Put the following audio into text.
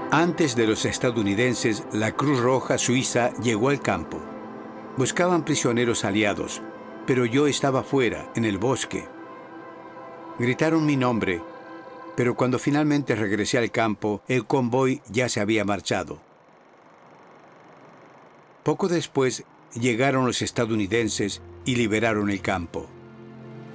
Antes de los estadounidenses, la Cruz Roja Suiza llegó al campo. Buscaban prisioneros aliados, pero yo estaba fuera, en el bosque. Gritaron mi nombre, pero cuando finalmente regresé al campo, el convoy ya se había marchado. Poco después, llegaron los estadounidenses y liberaron el campo.